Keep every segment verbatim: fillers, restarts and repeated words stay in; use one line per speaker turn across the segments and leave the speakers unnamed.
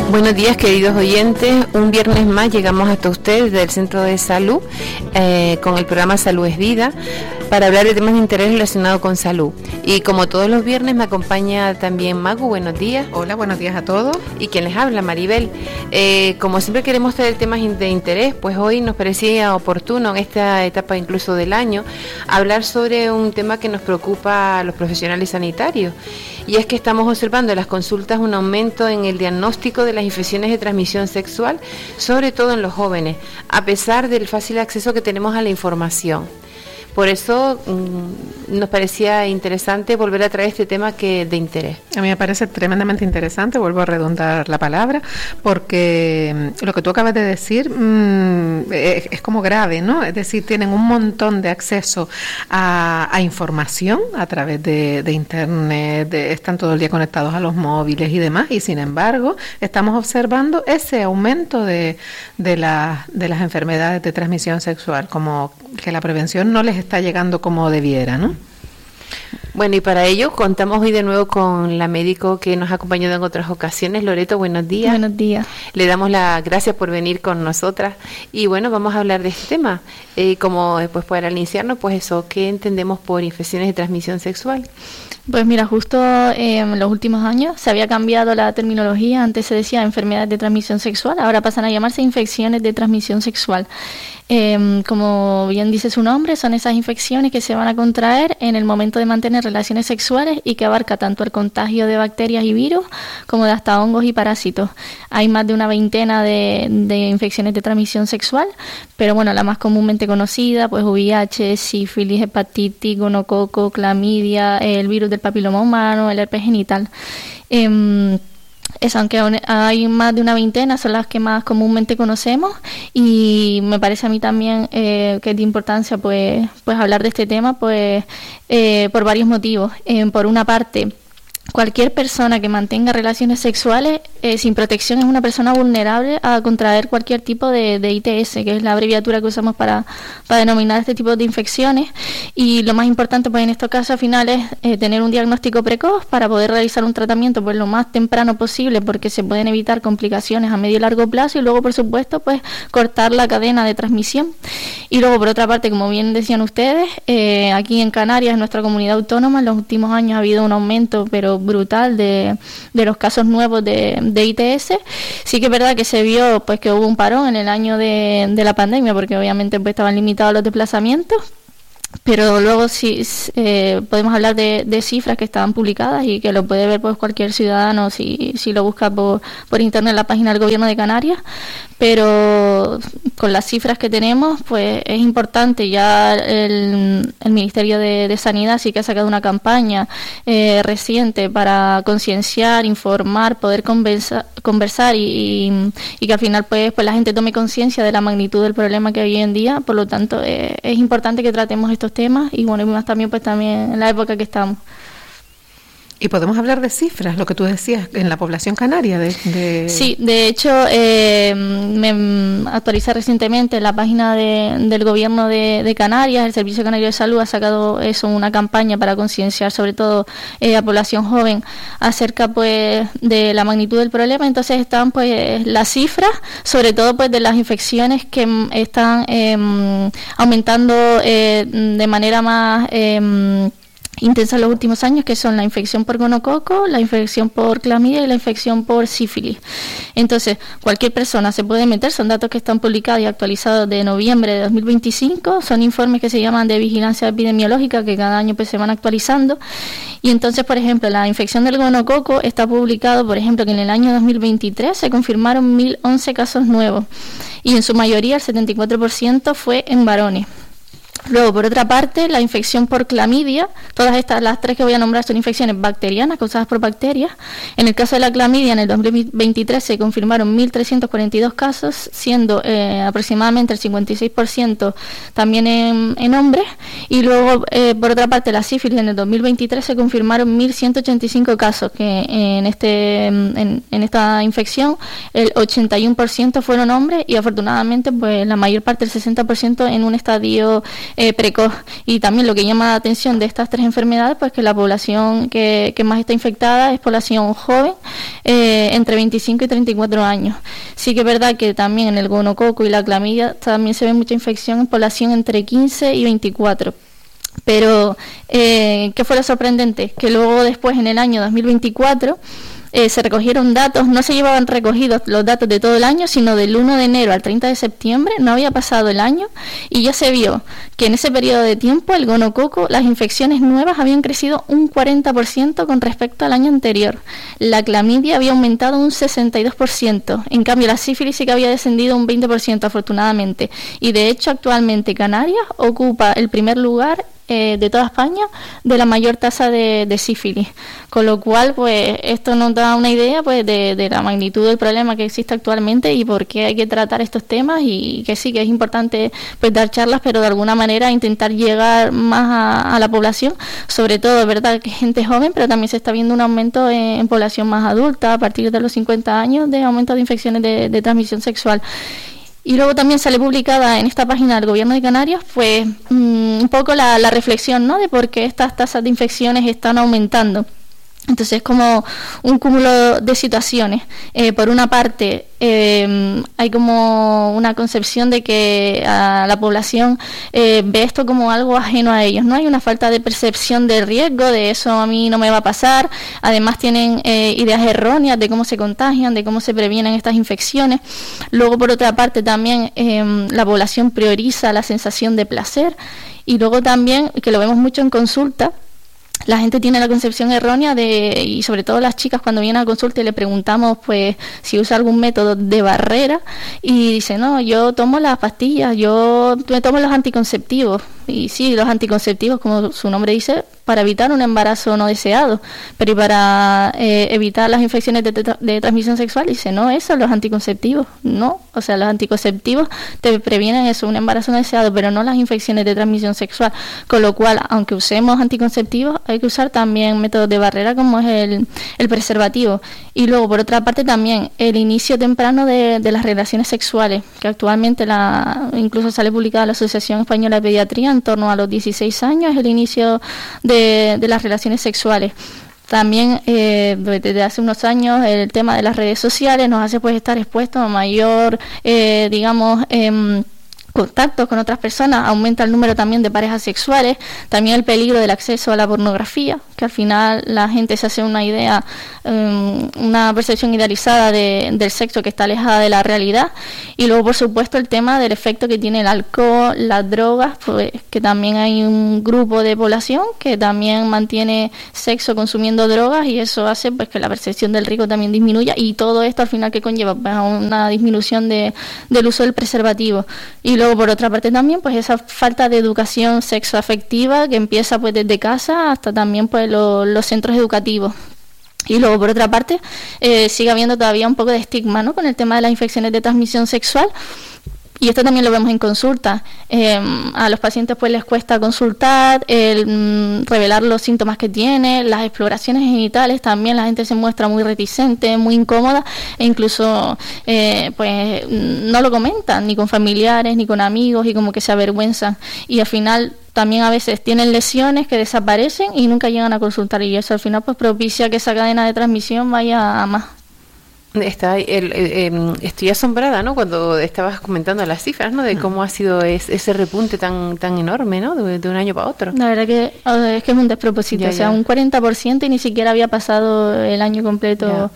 Buenos días, queridos oyentes. Un viernes más llegamos hasta ustedes del Centro de Salud eh, con el programa Salud es Vida para hablar de temas de interés relacionados con salud. Y como todos los viernes me acompaña también Magu. Buenos días.
Hola, buenos días a todos.
Y quien les habla, Maribel. Eh, como siempre queremos traer temas de interés, pues hoy nos parecía oportuno en esta etapa incluso del año hablar sobre un tema que nos preocupa a los profesionales sanitarios. Y es que estamos observando en las consultas un aumento en el diagnóstico de las infecciones de transmisión sexual, sobre todo en los jóvenes, a pesar del fácil acceso que tenemos a la información. Por eso mmm, nos parecía interesante volver a traer este tema que de interés.
A mí me parece tremendamente interesante, vuelvo a redundar la palabra, porque lo que tú acabas de decir mmm, es, es como grave, ¿no? Es decir, tienen un montón de acceso a, a información a través de, de internet, de, están todo el día conectados a los móviles y demás, y sin embargo estamos observando ese aumento de, de, la, de las enfermedades de transmisión sexual, como que la prevención no les está llegando como debiera, ¿no?
Bueno, y para ello contamos hoy de nuevo con la médico que nos ha acompañado en otras ocasiones. Loreto, buenos días.
Buenos días.
Le damos las gracias por venir con nosotras. Y bueno, vamos a hablar de este tema. Eh, como pues para iniciarnos, pues eso, ¿qué entendemos por infecciones de transmisión sexual?
Pues mira, justo eh, en los últimos años se había cambiado la terminología. Antes se decía enfermedades de transmisión sexual, ahora pasan a llamarse infecciones de transmisión sexual. Eh, como bien dice su nombre, son esas infecciones que se van a contraer en el momento de mantener relaciones sexuales y que abarca tanto el contagio de bacterias y virus como de hasta hongos y parásitos. Hay más de una veintena de, de infecciones de transmisión sexual, pero bueno, la más comúnmente conocida, pues V I H, sífilis, hepatitis, gonococo, clamidia, el virus del papiloma humano, el herpes genital. Eh, Eso, aunque hay más de una veintena, son las que más comúnmente conocemos, y me parece a mí también eh, que es de importancia pues, pues hablar de este tema pues eh, por varios motivos. Eh, por una parte, cualquier persona que mantenga relaciones sexuales eh, sin protección es una persona vulnerable a contraer cualquier tipo de, de I T S, que es la abreviatura que usamos para, para denominar este tipo de infecciones. Y lo más importante pues en estos casos al final es eh, tener un diagnóstico precoz para poder realizar un tratamiento pues lo más temprano posible, porque se pueden evitar complicaciones a medio y largo plazo, y luego por supuesto pues cortar la cadena de transmisión. Y luego por otra parte, como bien decían ustedes, eh, aquí en Canarias, en nuestra comunidad autónoma, en los últimos años ha habido un aumento pero brutal de, de los casos nuevos de, de I T S. Sí que es verdad que se vio pues que hubo un parón en el año de, de la pandemia, porque obviamente pues estaban limitados los desplazamientos, pero luego sí eh, podemos hablar de, de cifras que estaban publicadas y que lo puede ver pues cualquier ciudadano si, si lo busca por, por internet en la página del Gobierno de Canarias. Pero con las cifras que tenemos, pues es importante. Ya el, el Ministerio de, de Sanidad sí que ha sacado una campaña eh, reciente para concienciar, informar, poder conversa, conversar y, y, y que al final pues, pues la gente tome conciencia de la magnitud del problema que hay hoy en día. Por lo tanto, eh, es importante que tratemos estos temas, y bueno, y más también pues también en la época que estamos.
Y podemos hablar de cifras, lo que tú decías, en la población canaria. De, de...
Sí, de hecho, eh, me actualicé recientemente en la página de, del Gobierno de, de Canarias. El Servicio Canario de Salud ha sacado eso, una campaña para concienciar sobre todo eh, a población joven acerca pues de la magnitud del problema. Entonces están pues las cifras, sobre todo pues de las infecciones que están eh, aumentando eh, de manera más Eh, intensa en los últimos años, que son la infección por gonococo, la infección por clamidia y la infección por sífilis. Entonces, cualquier persona se puede meter, son datos que están publicados y actualizados de noviembre de dos mil veinticinco, son informes que se llaman de vigilancia epidemiológica, que cada año pues se van actualizando. Y entonces, por ejemplo, la infección del gonococo está publicado, por ejemplo, que en el año dos mil veintitrés se confirmaron mil once casos nuevos, y en su mayoría el setenta y cuatro por ciento fue en varones. Luego, por otra parte, la infección por clamidia, todas estas, las tres que voy a nombrar, son infecciones bacterianas causadas por bacterias. En el caso de la clamidia, en el dos mil veintitrés se confirmaron mil trescientos cuarenta y dos casos, siendo eh, aproximadamente el cincuenta y seis por ciento también en, en hombres. Y luego, eh, por otra parte, la sífilis, en el dos mil veintitrés se confirmaron mil ciento ochenta y cinco casos, que en, este, en, en esta infección el ochenta y uno por ciento fueron hombres, y afortunadamente pues la mayor parte, el sesenta por ciento, en un estadio Eh, precoz. Y también lo que llama la atención de estas tres enfermedades, pues que la población que, que más está infectada es población joven, eh, eh, entre veinticinco y treinta y cuatro años. Sí que es verdad que también en el gonococo y la clamidia también se ve mucha infección en población entre quince y veinticuatro. Pero, eh, ¿qué fue lo sorprendente? Que luego después, en el año dos mil veinticuatro, eh, se recogieron datos, no se llevaban recogidos los datos de todo el año, sino del uno de enero al treinta de septiembre, no había pasado el año, y ya se vio que en ese periodo de tiempo el gonococo, las infecciones nuevas habían crecido un cuarenta por ciento con respecto al año anterior. La clamidia había aumentado un sesenta y dos por ciento, en cambio la sífilis sí que había descendido un veinte por ciento afortunadamente, y de hecho actualmente Canarias ocupa el primer lugar Eh, de toda España de la mayor tasa de, de sífilis, con lo cual pues esto nos da una idea pues de, de la magnitud del problema que existe actualmente y por qué hay que tratar estos temas, y que sí que es importante pues dar charlas, pero de alguna manera intentar llegar más a, a la población, sobre todo, verdad, que gente joven, pero también se está viendo un aumento en, en población más adulta a partir de los cincuenta años de aumento de infecciones de, de transmisión sexual. Y luego también sale publicada en esta página del Gobierno de Canarias pues mmm, un poco la, la reflexión, ¿no?, de por qué estas tasas de infecciones están aumentando. Entonces es como un cúmulo de situaciones. Eh, por una parte, eh, hay como una concepción de que a la población eh, ve esto como algo ajeno a ellos, ¿no? Hay una falta de percepción de riesgo, de eso a mí no me va a pasar. Además tienen eh, ideas erróneas de cómo se contagian, de cómo se previenen estas infecciones. Luego, por otra parte, también eh, la población prioriza la sensación de placer. Y luego también, que lo vemos mucho en consulta, la gente tiene la concepción errónea de, y sobre todo las chicas cuando vienen a consulta y le preguntamos pues si usa algún método de barrera, y dice, no, yo tomo las pastillas, yo me tomo los anticonceptivos. Y sí, los anticonceptivos, como su nombre dice, para evitar un embarazo no deseado, pero y para eh, evitar las infecciones de, de, de transmisión sexual, dice, no, eso, los anticonceptivos, no, o sea, los anticonceptivos te previenen eso, un embarazo no deseado, pero no las infecciones de transmisión sexual, con lo cual, aunque usemos anticonceptivos, hay que usar también métodos de barrera como es el, el preservativo. Y luego, por otra parte, también el inicio temprano de, de las relaciones sexuales, que actualmente la incluso sale publicada la Asociación Española de Pediatría, en torno a los dieciséis años, el inicio de, de las relaciones sexuales. También eh, desde hace unos años el tema de las redes sociales nos hace pues estar expuestos a mayor, eh, digamos, eh, contactos con otras personas, aumenta el número también de parejas sexuales, también el peligro del acceso a la pornografía, que al final la gente se hace una idea, um, una percepción idealizada de, del sexo que está alejada de la realidad. Y luego, por supuesto, el tema del efecto que tiene el alcohol, las drogas, pues que también hay un grupo de población que también mantiene sexo consumiendo drogas, y eso hace pues que la percepción del riesgo también disminuya, y todo esto al final que conlleva pues, a una disminución de, del uso del preservativo. Y luego, por otra parte, también pues esa falta de educación sexoafectiva que empieza pues desde casa hasta también pues lo, los centros educativos. Y luego, por otra parte, eh, sigue habiendo todavía un poco de estigma, ¿no?, con el tema de las infecciones de transmisión sexual. Y esto también lo vemos en consulta. Eh, a los pacientes pues les cuesta consultar, el mm, revelar los síntomas que tiene, las exploraciones genitales también la gente se muestra muy reticente, muy incómoda, e incluso eh, pues no lo comentan ni con familiares ni con amigos, y como que se avergüenzan, y al final también a veces tienen lesiones que desaparecen y nunca llegan a consultar, y eso al final pues propicia que esa cadena de transmisión vaya a más.
Está, el, el, eh, estoy asombrada, ¿no?, cuando estabas comentando las cifras, ¿no?, de cómo ha sido es, ese repunte tan tan enorme, ¿no?, de, de un año para otro.
La verdad que es que es un despropósito, ya, o sea, ya. un cuarenta por ciento, y ni siquiera había pasado el año completo,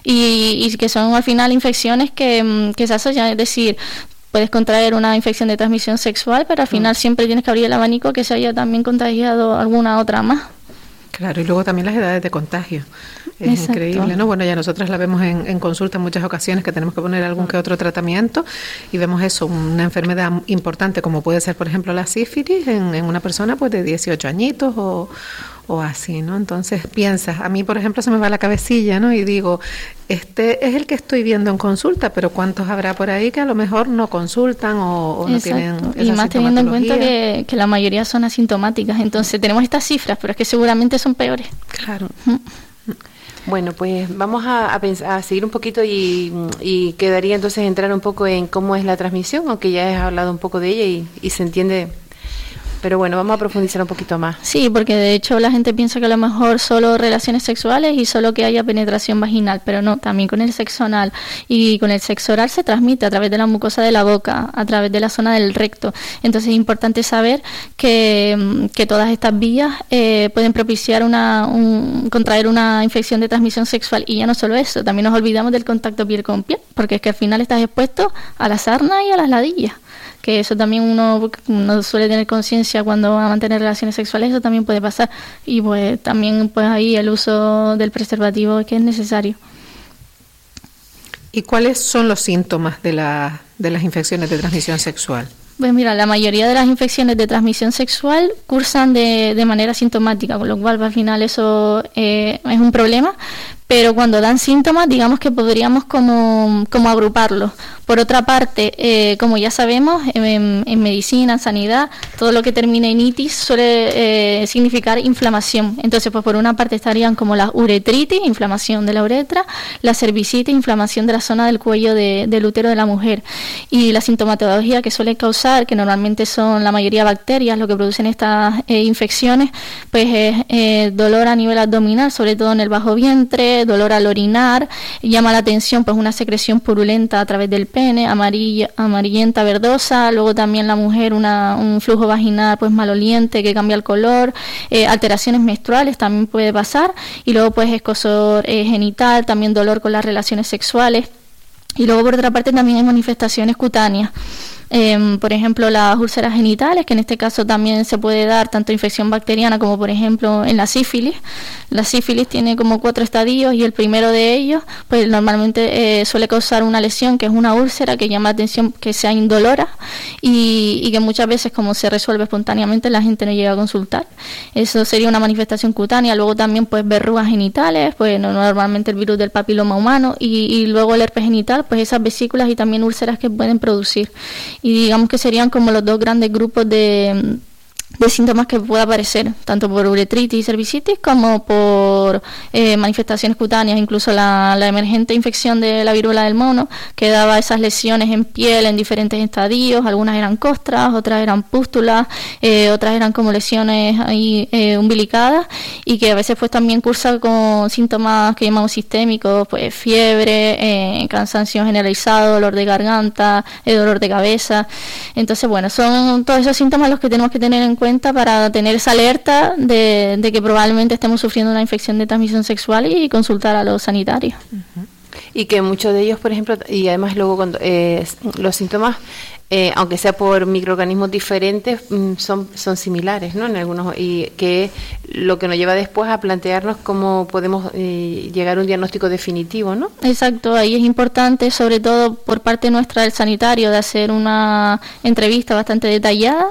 y, y que son al final infecciones que, que se asocian, es decir, puedes contraer una infección de transmisión sexual, pero al final mm. siempre tienes que abrir el abanico que se haya también contagiado alguna otra más.
Claro, y luego también las edades de contagio. Es Exacto. increíble, ¿no? Bueno, ya nosotras la vemos en, en consulta en muchas ocasiones, que tenemos que poner algún que otro tratamiento, y vemos eso, una enfermedad importante como puede ser, por ejemplo, la sífilis en, en una persona pues de dieciocho añitos o, o así, ¿no? Entonces piensas, a mí, por ejemplo, se me va la cabecilla, ¿no? Y digo, este es el que estoy viendo en consulta, pero ¿cuántos habrá por ahí que a lo mejor no consultan o, o no tienen esa
y más teniendo en cuenta que, que la mayoría son asintomáticas, entonces tenemos estas cifras, pero es que seguramente son peores.
Claro.
¿Mm?
Bueno, pues vamos a, a, pensar, a seguir un poquito y, y quedaría entonces entrar un poco en cómo es la transmisión, aunque ya has hablado un poco de ella y, y se entiende Pero bueno, vamos a profundizar un poquito más.
Sí, porque de hecho la gente piensa que a lo mejor solo relaciones sexuales y solo que haya penetración vaginal, pero no, también con el sexo anal y con el sexo oral se transmite a través de la mucosa de la boca, a través de la zona del recto. Entonces es importante saber que, que todas estas vías eh, pueden propiciar una, un, contraer una infección de transmisión sexual. Y ya no solo eso, también nos olvidamos del contacto piel con piel, porque es que al final estás expuesto a la sarna y a las ladillas, que eso también uno no suele tener conciencia cuando va a mantener relaciones sexuales, eso también puede pasar, y pues también pues ahí el uso del preservativo es que es necesario.
¿Y cuáles son los síntomas de, la, de las infecciones de transmisión sexual?
Pues mira, la mayoría de las infecciones de transmisión sexual cursan de, de manera sintomática, con lo cual al final eso eh, es un problema, pero cuando dan síntomas, digamos que podríamos como, como agruparlos. Por otra parte, eh, como ya sabemos, en, en medicina, en sanidad, todo lo que termine en itis suele eh, significar inflamación. Entonces, pues por una parte estarían como la uretritis, inflamación de la uretra, la cervicitis, inflamación de la zona del cuello de, del útero de la mujer. Y la sintomatología que suele causar, que normalmente son la mayoría bacterias lo que producen estas eh, infecciones, pues es eh, dolor a nivel abdominal, sobre todo en el bajo vientre, dolor al orinar, llama la atención pues una secreción purulenta a través del pene, amarilla, amarillenta, verdosa, luego también la mujer una, un flujo vaginal pues maloliente que cambia el color, eh, alteraciones menstruales también puede pasar, y luego pues escozor eh, genital, también dolor con las relaciones sexuales, y luego por otra parte también hay manifestaciones cutáneas. Eh, por ejemplo, las úlceras genitales, que en este caso también se puede dar tanto infección bacteriana como, por ejemplo, en la sífilis. La sífilis tiene como cuatro estadios y el primero de ellos, pues normalmente eh, suele causar una lesión que es una úlcera que llama la atención que sea indolora y, y que muchas veces, como se resuelve espontáneamente, la gente no llega a consultar. Eso sería una manifestación cutánea. Luego también pues verrugas genitales, pues normalmente el virus del papiloma humano, y, y luego el herpes genital, pues esas vesículas y también úlceras que pueden producir. Y digamos que serían como los dos grandes grupos de, de síntomas que puede aparecer, tanto por uretritis y cervicitis como por eh, manifestaciones cutáneas, incluso la, la emergente infección de la viruela del mono, que daba esas lesiones en piel en diferentes estadios, algunas eran costras, otras eran pústulas, eh, otras eran como lesiones ahí eh, umbilicadas, y que a veces pues también cursa con síntomas que llamamos sistémicos, pues fiebre, eh, cansancio generalizado, dolor de garganta, eh, dolor de cabeza. Entonces bueno, son todos esos síntomas los que tenemos que tener en cuenta para tener esa alerta de, de que probablemente estemos sufriendo una infección de transmisión sexual y consultar a los sanitarios.
Uh-huh. Y que muchos de ellos, por ejemplo, y además luego cuando eh, los síntomas, eh, aunque sea por microorganismos diferentes, mm, son son similares, ¿no? En algunos, y que lo que nos lleva después a plantearnos cómo podemos eh, llegar a un diagnóstico definitivo, ¿no?
Exacto, ahí es importante, sobre todo por parte nuestra del sanitario, de hacer una entrevista bastante detallada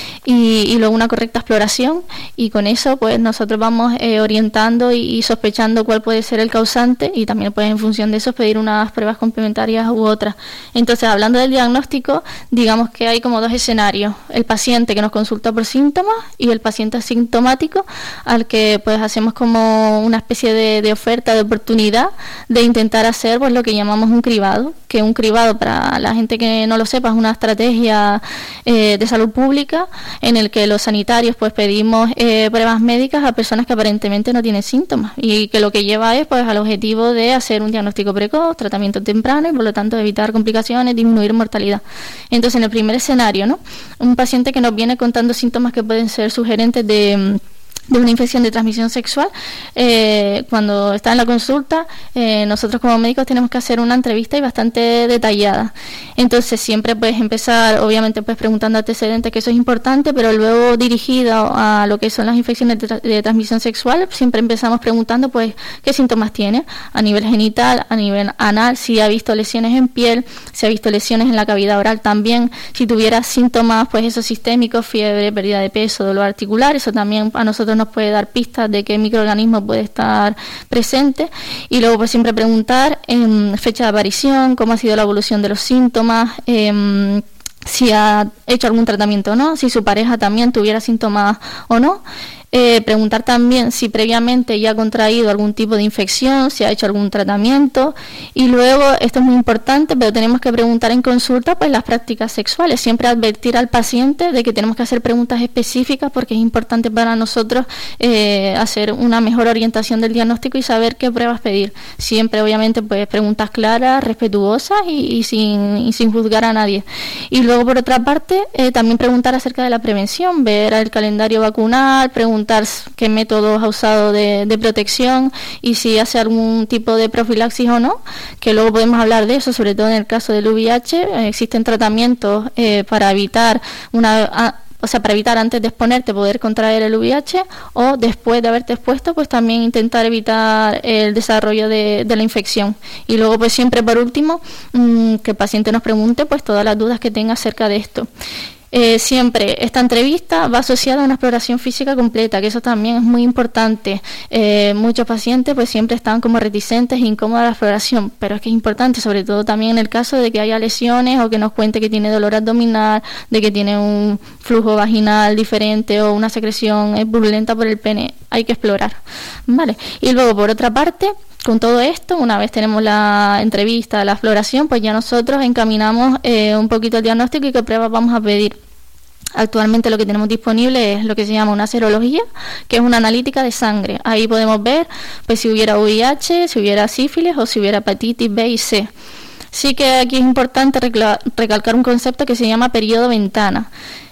y, y luego una correcta exploración, y con eso pues nosotros vamos eh, orientando y, y sospechando cuál puede ser el causante, y también pues en función de eso pedir unas pruebas complementarias u otras. Entonces, hablando del diagnóstico, digamos que hay como dos escenarios: el paciente que nos consulta por síntomas y el paciente asintomático, al que pues hacemos como una especie de, de oferta, de oportunidad de intentar hacer pues lo que llamamos un cribado, que un cribado, para la gente que no lo sepa, es una estrategia eh, de salud pública en el que los sanitarios pues pedimos eh, pruebas médicas a personas que aparentemente no tienen síntomas, y que lo que lleva es pues al objetivo de hacer un diagnóstico precoz, tratamiento temprano, y por lo tanto evitar complicaciones, disminuir mortalidad. Entonces, en el primer escenario, ¿no?, un paciente que nos viene contando síntomas que pueden ser sugerentes de de una infección de transmisión sexual, eh, cuando está en la consulta, eh, nosotros como médicos tenemos que hacer una entrevista y bastante detallada. Entonces siempre puedes empezar, obviamente pues preguntando antecedentes, que eso es importante, pero luego dirigido a lo que son las infecciones de, tra- de transmisión sexual, siempre empezamos preguntando pues qué síntomas tiene a nivel genital, a nivel anal, si ha visto lesiones en piel, si ha visto lesiones en la cavidad oral también, si tuviera síntomas pues esos sistémicos, fiebre, pérdida de peso, dolor articular, eso también a nosotros nos puede dar pistas de qué microorganismo puede estar presente. Y luego pues siempre preguntar eh, fecha de aparición, cómo ha sido la evolución de los síntomas, eh, si ha hecho algún tratamiento o no, si su pareja también tuviera síntomas o no. Eh, preguntar también si previamente ya ha contraído algún tipo de infección, si ha hecho algún tratamiento, y luego, esto es muy importante, pero tenemos que preguntar en consulta pues las prácticas sexuales, siempre advertir al paciente de que tenemos que hacer preguntas específicas porque es importante para nosotros eh, hacer una mejor orientación del diagnóstico y saber qué pruebas pedir. Siempre, obviamente, pues preguntas claras, respetuosas y, y, sin, y sin juzgar a nadie. Y luego, por otra parte, eh, también preguntar acerca de la prevención, ver el calendario vacunal, preguntar qué métodos ha usado de, de protección y si hace algún tipo de profilaxis o no, que luego podemos hablar de eso, sobre todo en el caso del V I H. Eh, existen tratamientos eh, para evitar una... A, o sea, para evitar antes de exponerte poder contraer el V I H, o después de haberte expuesto, pues también intentar evitar el desarrollo de, de la infección. Y luego, pues siempre por último, mmm, que el paciente nos pregunte pues todas las dudas que tenga acerca de esto. Eh, siempre esta entrevista va asociada a una exploración física completa, que eso también es muy importante. Eh, muchos pacientes pues siempre están como reticentes e incómodos a la exploración, pero es que es importante, sobre todo también en el caso de que haya lesiones o que nos cuente que tiene dolor abdominal, de que tiene un flujo vaginal diferente o una secreción eh, purulenta por el pene. Hay que explorar, ¿vale? Y luego, por otra parte, con todo esto, una vez tenemos la entrevista, la exploración, pues ya nosotros encaminamos eh, un poquito el diagnóstico y qué pruebas vamos a pedir. Actualmente lo que tenemos disponible es lo que se llama una serología, que es una analítica de sangre. Ahí podemos ver pues si hubiera V I H, si hubiera sífilis o si hubiera hepatitis B y C. Sí que aquí es importante recalcar un concepto que se llama periodo ventana.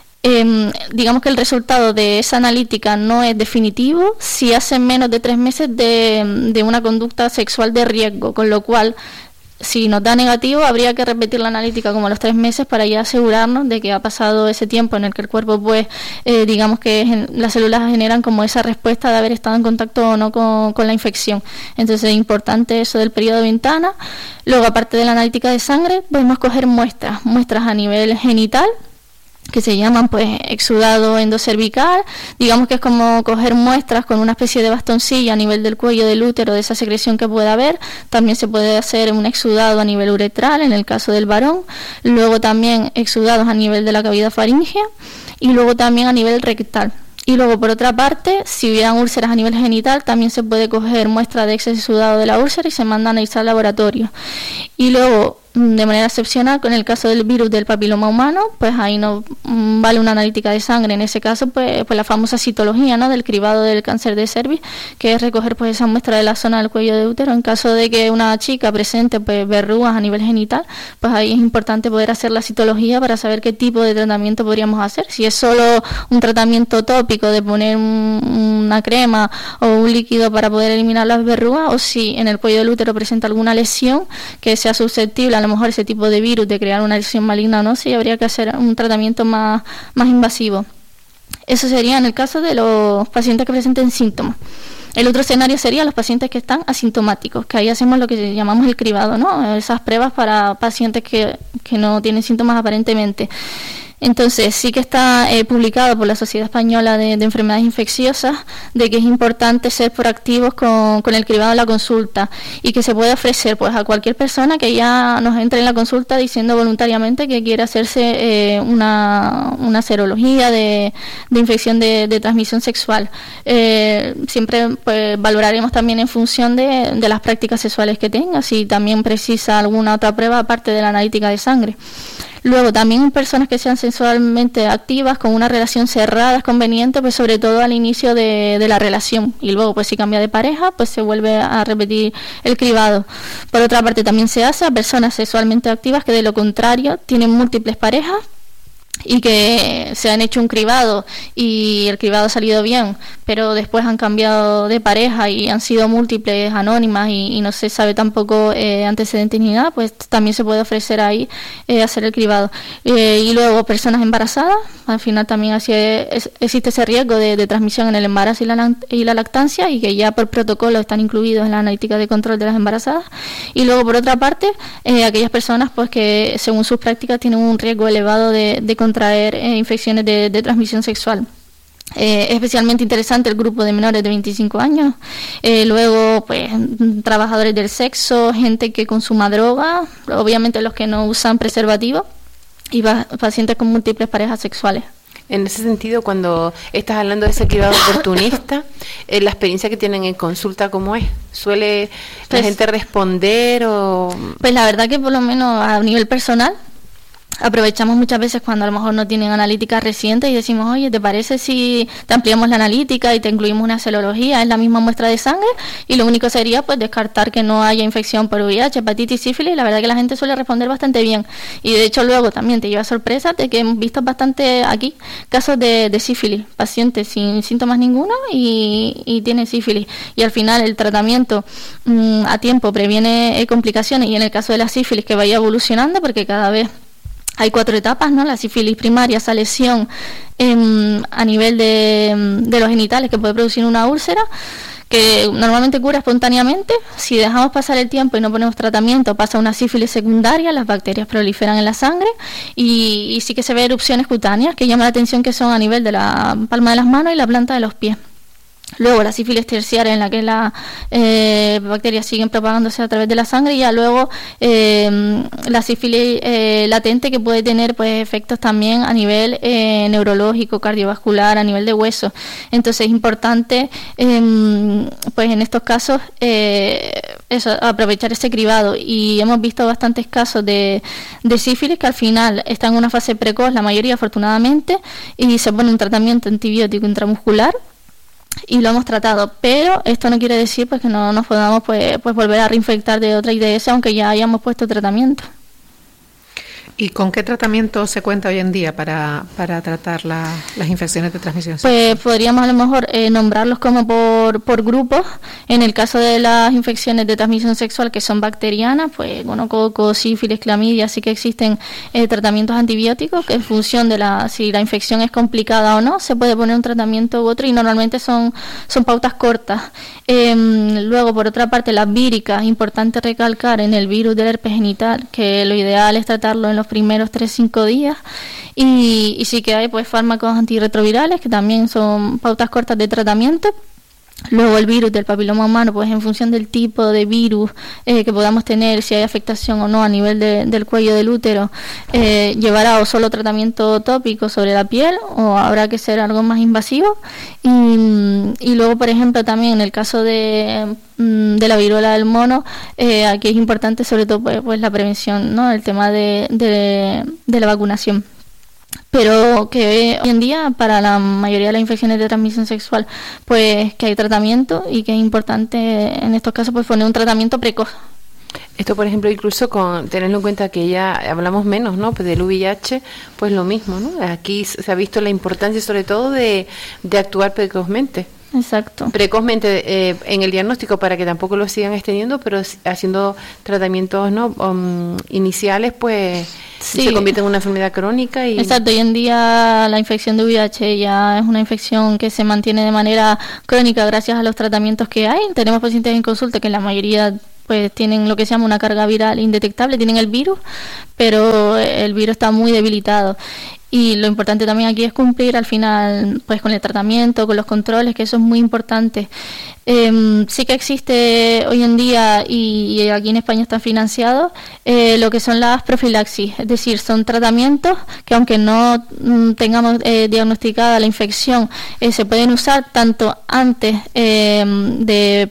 Eh, digamos que el resultado de esa analítica no es definitivo si hace menos de tres meses de, de una conducta sexual de riesgo, con lo cual, si nos da negativo, habría que repetir la analítica como a los tres meses para ya asegurarnos de que ha pasado ese tiempo en el que el cuerpo, pues, eh, digamos que las células generan como esa respuesta de haber estado en contacto o no con, con la infección. Entonces es importante eso del periodo de ventana. Luego, aparte de la analítica de sangre, podemos coger muestras, muestras a nivel genital, que se llaman pues exudado endocervical. Digamos que es como coger muestras con una especie de bastoncilla a nivel del cuello del útero de esa secreción que pueda haber. También se puede hacer un exudado a nivel uretral en el caso del varón, luego también exudados a nivel de la cavidad faríngea y luego también a nivel rectal. Y luego, por otra parte, si hubieran úlceras a nivel genital, también se puede coger muestra de exceso exudado de la úlcera y se manda a analizar al laboratorio. Y luego, de manera excepcional, con el caso del virus del papiloma humano, pues ahí no mm, vale una analítica de sangre. En ese caso, pues, pues la famosa citología, ¿no?, del cribado del cáncer de cervix, que es recoger pues esa muestra de la zona del cuello de útero. En caso de que una chica presente pues verrugas a nivel genital, pues ahí es importante poder hacer la citología para saber qué tipo de tratamiento podríamos hacer. Si es solo un tratamiento tópico de poner un, una crema o un líquido para poder eliminar las verrugas, o si en el cuello del útero presenta alguna lesión que sea susceptible a lo mejor ese tipo de virus de crear una lesión maligna o no, sí habría que hacer un tratamiento más, más invasivo. Eso sería en el caso de los pacientes que presenten síntomas. El otro escenario sería los pacientes que están asintomáticos, que ahí hacemos lo que llamamos el cribado, ¿no? Esas pruebas para pacientes que, que no tienen síntomas aparentemente. Entonces, sí que está eh, publicado por la Sociedad Española de, de Enfermedades Infecciosas de que es importante ser proactivos con, con el cribado de la consulta y que se puede ofrecer pues a cualquier persona que ya nos entre en la consulta diciendo voluntariamente que quiere hacerse eh, una, una serología de, de infección de, de transmisión sexual. Eh, siempre pues, valoraremos también en función de, de las prácticas sexuales que tenga, si también precisa alguna otra prueba aparte de la analítica de sangre. Luego, también personas que sean sexualmente activas, con una relación cerrada, es conveniente, pues sobre todo al inicio de, de la relación. Y luego, pues si cambia de pareja, pues se vuelve a repetir el cribado. Por otra parte, también se hace a personas sexualmente activas que de lo contrario tienen múltiples parejas y que se han hecho un cribado y el cribado ha salido bien, pero después han cambiado de pareja y han sido múltiples, anónimas y, y no se sabe tampoco eh, antecedentes ni nada, pues también se puede ofrecer ahí eh, hacer el cribado. Eh, y luego personas embarazadas, al final también así es, existe ese riesgo de, de transmisión en el embarazo y la, y la lactancia, y que ya por protocolo están incluidos en la analítica de control de las embarazadas. Y luego, por otra parte, eh, aquellas personas pues que según sus prácticas tienen un riesgo elevado de, de contraer eh, infecciones de, de transmisión sexual. Eh, especialmente interesante el grupo de menores de veinticinco años, eh, luego pues trabajadores del sexo, gente que consuma droga, obviamente los que no usan preservativo y pacientes con múltiples parejas sexuales.
En ese sentido, cuando estás hablando de ese cribado oportunista, eh, la experiencia que tienen en consulta, ¿cómo es? ¿Suele
pues,
la gente responder o...?
Pues la verdad que por lo menos a nivel personal, aprovechamos muchas veces cuando a lo mejor no tienen analíticas recientes y decimos, oye, ¿te parece si te ampliamos la analítica y te incluimos una serología? Es la misma muestra de sangre y lo único sería pues descartar que no haya infección por V I H, hepatitis, sífilis. La verdad que la gente suele responder bastante bien y de hecho luego también te lleva sorpresa de que hemos visto bastante aquí casos de, de sífilis, pacientes sin síntomas ninguno y, y tiene sífilis y al final el tratamiento mmm, a tiempo previene eh, complicaciones y en el caso de la sífilis que vaya evolucionando porque cada vez hay cuatro etapas, ¿no? La sífilis primaria, esa lesión eh, a nivel de, de los genitales que puede producir una úlcera, que normalmente cura espontáneamente. Si dejamos pasar el tiempo y no ponemos tratamiento, pasa una sífilis secundaria, las bacterias proliferan en la sangre y, y sí que se ve erupciones cutáneas que llama la atención, que son a nivel de la palma de las manos y la planta de los pies. Luego la sífilis terciaria, en la que las eh, bacterias siguen propagándose a través de la sangre, y ya luego eh, la sífilis eh, latente, que puede tener pues efectos también a nivel eh, neurológico, cardiovascular, a nivel de hueso. Entonces es importante eh, pues en estos casos eh, eso, aprovechar ese cribado, y hemos visto bastantes casos de, de sífilis que al final están en una fase precoz, la mayoría afortunadamente, y se pone un tratamiento antibiótico intramuscular y lo hemos tratado, pero esto no quiere decir pues que no nos podamos pues, pues volver a reinfectar de otra I D S aunque ya hayamos puesto tratamiento.
¿Y con qué tratamiento se cuenta hoy en día para, para tratar la, las infecciones de transmisión sexual?
Pues podríamos a lo mejor eh, nombrarlos como por, por grupos. En el caso de las infecciones de transmisión sexual que son bacterianas, pues gonococo, sífilis, clamidia, sí que existen eh, tratamientos antibióticos que en función de la si la infección es complicada o no, se puede poner un tratamiento u otro y normalmente son, son pautas cortas. Eh, luego, por otra parte, las víricas, importante recalcar en el virus del herpes genital que lo ideal es tratarlo en los primeros tres a cinco días y, y sí que hay pues fármacos antirretrovirales que también son pautas cortas de tratamiento. Luego el virus del papiloma humano, pues en función del tipo de virus eh, que podamos tener, si hay afectación o no a nivel de, del cuello del útero, eh, llevará o solo tratamiento tópico sobre la piel o habrá que ser algo más invasivo. Y, y luego, por ejemplo, también en el caso de, de la viruela del mono, eh, aquí es importante sobre todo pues, pues la prevención, ¿no? El tema de, de, de la vacunación. Pero que hoy en día para la mayoría de las infecciones de transmisión sexual pues que hay tratamiento y que es importante en estos casos pues poner un tratamiento precoz.
Esto, por ejemplo, incluso con tenerlo en cuenta que ya hablamos menos, ¿no? Pues del V I H, pues lo mismo, ¿no? Aquí se ha visto la importancia sobre todo de, de actuar precozmente.
Exacto.
Precozmente eh, en el diagnóstico para que tampoco lo sigan extendiendo, pero haciendo tratamientos no um, iniciales, pues sí, se convierte en una enfermedad crónica. Y
exacto, hoy en día la infección de V I H ya es una infección que se mantiene de manera crónica gracias a los tratamientos que hay. Tenemos pacientes en consulta que la mayoría pues tienen lo que se llama una carga viral indetectable, tienen el virus, pero el virus está muy debilitado. Y lo importante también aquí es cumplir al final pues con el tratamiento, con los controles, que eso es muy importante. Eh, sí que existe hoy en día, y, y aquí en España está financiado, eh, lo que son las profilaxis, es decir, son tratamientos que aunque no mm, tengamos eh, diagnosticada la infección, eh, se pueden usar tanto antes eh, de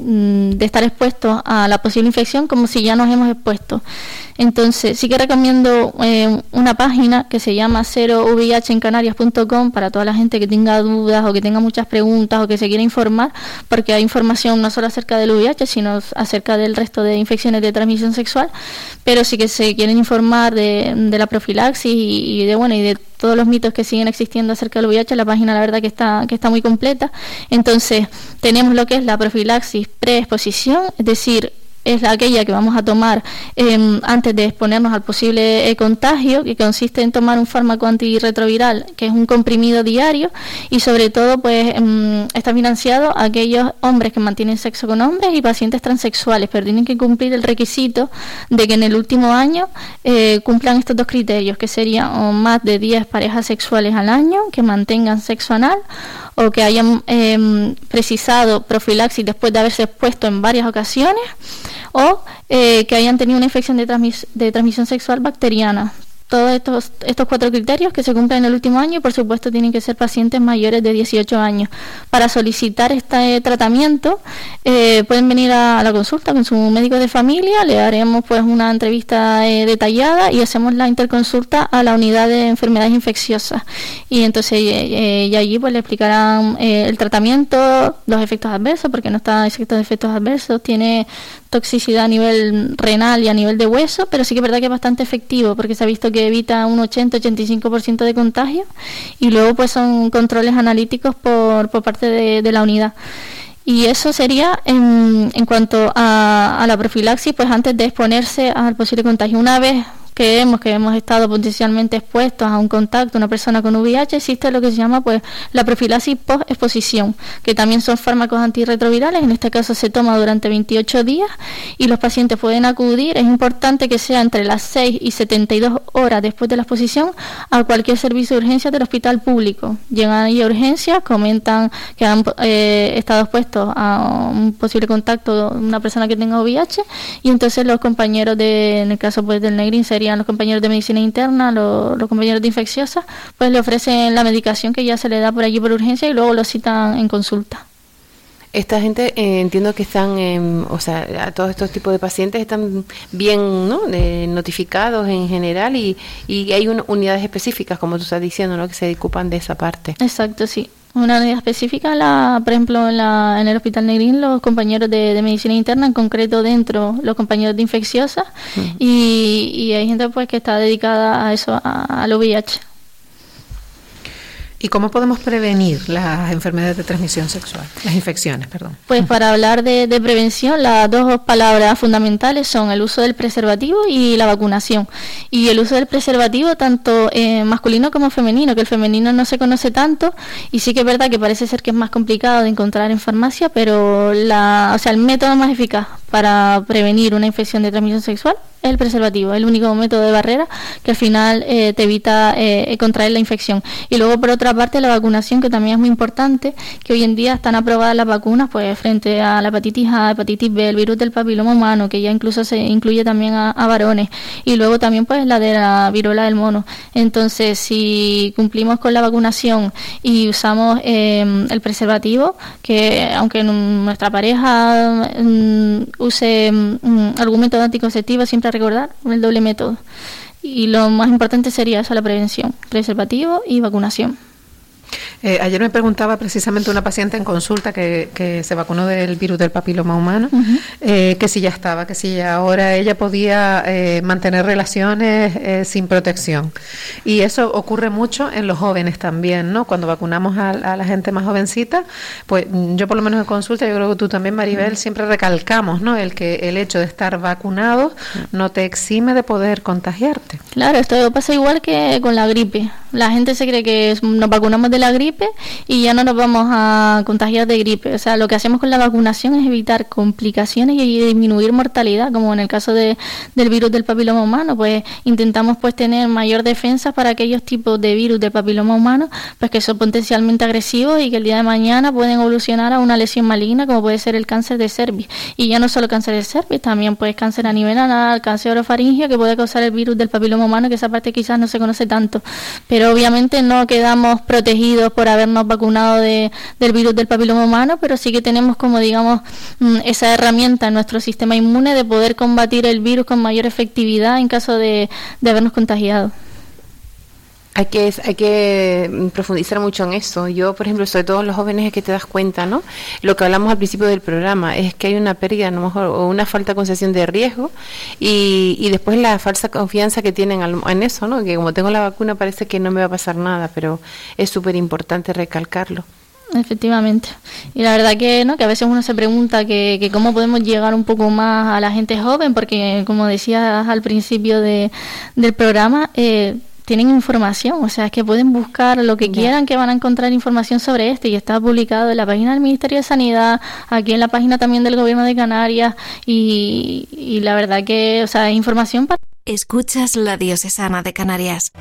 de estar expuestos a la posible infección como si ya nos hemos expuesto. Entonces sí que recomiendo eh, una página que se llama cero v i h en canarias punto com para toda la gente que tenga dudas o que tenga muchas preguntas o que se quiera informar, porque hay información no solo acerca del V I H sino acerca del resto de infecciones de transmisión sexual, pero sí que se quieren informar de, de la profilaxis y, y de bueno y de todos los mitos que siguen existiendo acerca del V I H. La página la verdad que está que está muy completa. Entonces tenemos lo que es la profilaxis preexposición, es decir, es la, aquella que vamos a tomar eh, antes de exponernos al posible eh, contagio, que consiste en tomar un fármaco antirretroviral que es un comprimido diario, y sobre todo pues eh, está financiado a aquellos hombres que mantienen sexo con hombres y pacientes transexuales, pero tienen que cumplir el requisito de que en el último año eh, cumplan estos dos criterios, que serían o más de diez parejas sexuales al año que mantengan sexo anal, o que hayan eh, precisado profilaxis después de haberse expuesto en varias ocasiones, o eh, que hayan tenido una infección de, transmis- de transmisión sexual bacteriana. todos estos, estos cuatro criterios que se cumplen en el último año y por supuesto tienen que ser pacientes mayores de dieciocho años. Para solicitar este tratamiento eh, pueden venir a, a la consulta con su médico de familia, le haremos pues una entrevista eh, detallada y hacemos la interconsulta a la unidad de enfermedades infecciosas y entonces eh, y allí pues le explicarán eh, el tratamiento, los efectos adversos, porque no está excepto de efectos adversos, tiene toxicidad a nivel renal y a nivel de hueso, pero sí que es verdad que es bastante efectivo porque se ha visto que evita un ochenta a ochenta y cinco por ciento de contagio y luego pues son controles analíticos por, por parte de, de la unidad. Y eso sería en, en cuanto a, a la profilaxis, pues antes de exponerse al posible contagio. Una vez que hemos, que hemos estado potencialmente expuestos a un contacto, una persona con V I H, existe lo que se llama pues la profilaxis post-exposición, que también son fármacos antirretrovirales, en este caso se toma durante veintiocho días y los pacientes pueden acudir, es importante que sea entre las seis y setenta y dos horas después de la exposición, a cualquier servicio de urgencias del hospital público. Llegan ahí a urgencias, comentan que han eh, estado expuestos a un posible contacto de una persona que tenga V I H y entonces los compañeros de, en el caso pues del Negrín sería los compañeros de medicina interna, los, los compañeros de infecciosas, pues le ofrecen la medicación que ya se le da por allí por urgencia y luego lo citan en consulta.
Esta gente eh, entiendo que están, eh, o sea, a todos estos tipos de pacientes están bien, ¿no? Eh, notificados en general y, y hay un, unidades específicas, como tú estás diciendo, ¿no? Que se ocupan de esa parte.
Exacto, sí. Una unidad específica, la, por ejemplo, en, la, en el Hospital Negrín, los compañeros de, de medicina interna, en concreto dentro los compañeros de infecciosas, uh-huh. y, y hay gente pues que está dedicada a eso, a, al V I H.
¿Y cómo podemos prevenir las enfermedades de transmisión sexual? Las infecciones, perdón.
Pues para hablar de, de prevención, las dos palabras fundamentales son el uso del preservativo y la vacunación. Y el uso del preservativo tanto eh, masculino como femenino, que el femenino no se conoce tanto y sí que es verdad que parece ser que es más complicado de encontrar en farmacia, pero la, o sea, el método más eficaz para prevenir una infección de transmisión sexual es el preservativo, es el único método de barrera que al final eh, te evita eh, contraer la infección. Y luego por otra parte la vacunación, que también es muy importante, que hoy en día están aprobadas las vacunas pues frente a la hepatitis A, hepatitis B, el virus del papiloma humano, que ya incluso se incluye también a, a varones, y luego también pues la de la viruela del mono. Entonces si cumplimos con la vacunación y usamos eh, el preservativo, que aunque nuestra pareja mm, use mm, algún método anticonceptivo, siempre recordar el doble método. Y lo más importante sería eso, la prevención, preservativo y vacunación.
Eh, ayer me preguntaba precisamente una paciente en consulta que, que se vacunó del virus del papiloma humano, uh-huh. eh, que si ya estaba, que si ya ahora ella podía eh, mantener relaciones eh, sin protección. Y eso ocurre mucho en los jóvenes también, ¿no? Cuando vacunamos a, a la gente más jovencita, pues yo por lo menos en consulta, yo creo que tú también, Maribel, uh-huh. siempre recalcamos, ¿no? El que el hecho de estar vacunado uh-huh. no te exime de poder contagiarte.
Claro, esto pasa igual que con la gripe. La gente se cree que nos vacunamos de la gripe y ya no nos vamos a contagiar de gripe. O sea, lo que hacemos con la vacunación es evitar complicaciones y disminuir mortalidad, como en el caso de, del virus del papiloma humano. Pues intentamos pues tener mayor defensa para aquellos tipos de virus del papiloma humano, pues que son potencialmente agresivos y que el día de mañana pueden evolucionar a una lesión maligna, como puede ser el cáncer de cervix. Y ya no solo cáncer de cervix, también pues cáncer a nivel anal, cáncer orofaringeo, que puede causar el virus del papiloma humano, que esa parte quizás no se conoce tanto. Pero obviamente no quedamos protegidos por habernos vacunado de, del virus del papiloma humano, pero sí que tenemos como digamos esa herramienta en nuestro sistema inmune de poder combatir el virus con mayor efectividad en caso de, de habernos contagiado.
Hay que hay que profundizar mucho en eso. Yo, por ejemplo, sobre todo en los jóvenes, es que te das cuenta, ¿no? Lo que hablamos al principio del programa es que hay una pérdida, a lo mejor, o una falta de concepción de riesgo y, y después la falsa confianza que tienen al, en eso, ¿no? Que como tengo la vacuna parece que no me va a pasar nada, pero es súper importante recalcarlo.
Efectivamente. Y la verdad que no que a veces uno se pregunta que, que cómo podemos llegar un poco más a la gente joven, porque como decías al principio de, del programa, eh, tienen información, o sea, es que pueden buscar lo que quieran, que van a encontrar información sobre esto, y está publicado en la página del Ministerio de Sanidad, aquí en la página también del Gobierno de Canarias, y, y la verdad que, o sea, hay información para...
Escuchas La Diocesana de Canarias.